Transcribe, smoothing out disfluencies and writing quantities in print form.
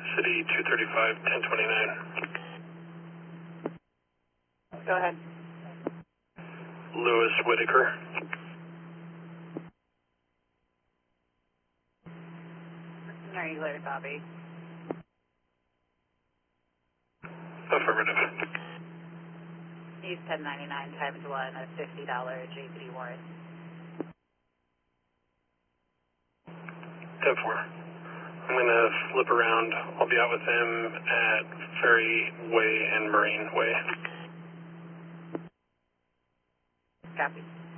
City 235, 1029. Go ahead. Lewis Whitaker. Regular copy. Affirmative. Use 1099 times 1 of $50 JP warrant. 10-4. I'm going to flip around. I'll be out with him at Ferry Way and Marine Way. Copy.